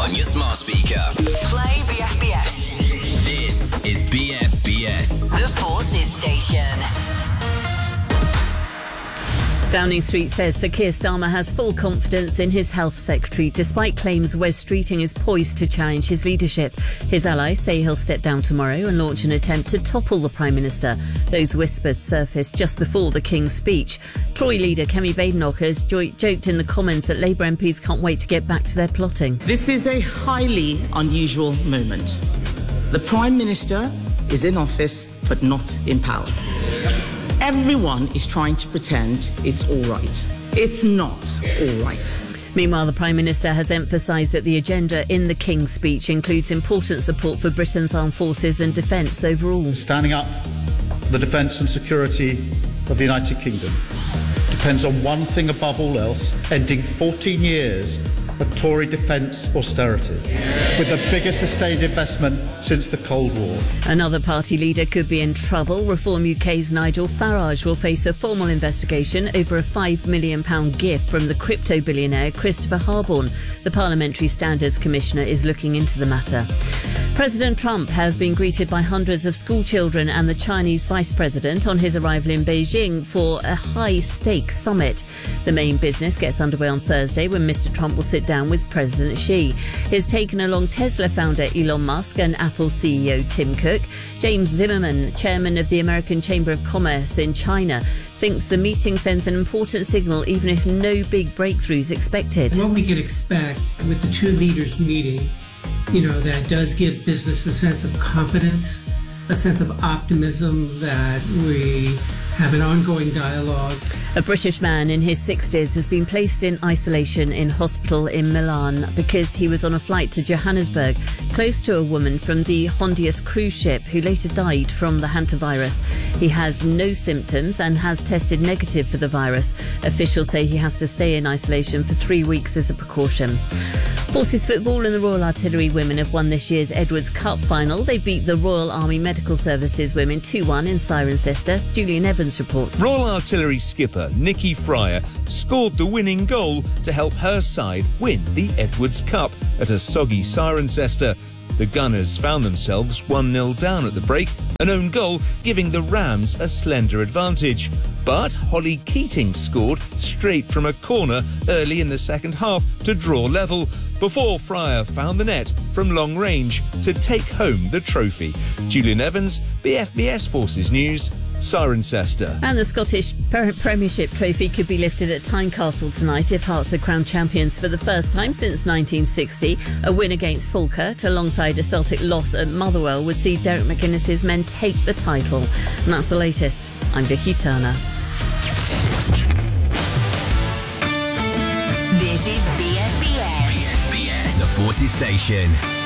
on your smart speaker. Play BFBS. This is BFBS. The Forces Station. Downing Street says Sir Keir Starmer has full confidence in his health secretary, despite claims Wes Streeting is poised to challenge his leadership. His allies say he'll step down tomorrow and launch an attempt to topple the Prime Minister. Those whispers surfaced just before the King's speech. Tory leader Kemi Badenoch has joked in the comments that Labour MPs can't wait to get back to their plotting. This is a highly unusual moment. The Prime Minister is in office, but not in power. Everyone is trying to pretend it's all right. It's not all right. Meanwhile, the Prime Minister has emphasised that the agenda in the King's speech includes important support for Britain's armed forces and defence overall. Standing up for the defence and security of the United Kingdom depends on one thing above all else: ending 14 years of Tory defence austerity, with the biggest sustained investment since the Cold War. Another party leader could be in trouble. Reform UK's Nigel Farage will face a formal investigation over a £5 million gift from the crypto billionaire Christopher Harborne. The Parliamentary Standards Commissioner is looking into the matter. President Trump has been greeted by hundreds of school children and the Chinese Vice President on his arrival in Beijing for a high-stakes summit. The main business gets underway on Thursday when Mr. Trump will sit down with President Xi. He's taken along Tesla founder Elon Musk and Apple CEO Tim Cook. James Zimmerman, chairman of the American Chamber of Commerce in China, thinks the meeting sends an important signal even if no big breakthroughs expected. What we could expect with the two leaders meeting, that does give business a sense of confidence, a sense of optimism that we have an ongoing dialogue. A British man in his 60s has been placed in isolation in hospital in Milan because he was on a flight to Johannesburg, close to a woman from the Hondius cruise ship who later died from the hantavirus. He has no symptoms and has tested negative for the virus. Officials say he has to stay in isolation for 3 weeks as a precaution. Forces Football and the Royal Artillery women have won this year's Edwards Cup final. They beat the Royal Army Medical Services women 2-1 in Cirencester. Julian Evans reports. Royal Artillery skipper Nikki Fryer scored the winning goal to help her side win the Edwards Cup at a soggy Cirencester. The Gunners found themselves 1-0 down at the break, an own goal giving the Rams a slender advantage. But Holly Keating scored straight from a corner early in the second half to draw level, before Fryer found the net from long range to take home the trophy. Julian Evans, BFBS Forces News, Cirencester. And the Scottish Premiership trophy could be lifted at Tynecastle tonight if Hearts are crowned champions for the first time since 1960. A win against Falkirk alongside a Celtic loss at Motherwell would see Derek McGuinness's men take the title. And that's the latest. I'm Vicky Turner. This is BFBS. BFBS, the Forces Station.